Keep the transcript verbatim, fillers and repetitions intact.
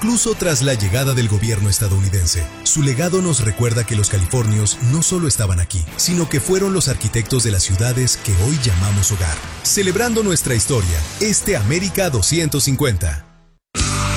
incluso tras la llegada del gobierno estadounidense. Su legado nos recuerda que los californios no solo estaban aquí, sino que fueron los arquitectos de las ciudades que hoy llamamos hogar. Celebrando nuestra historia, este América doscientos cincuenta.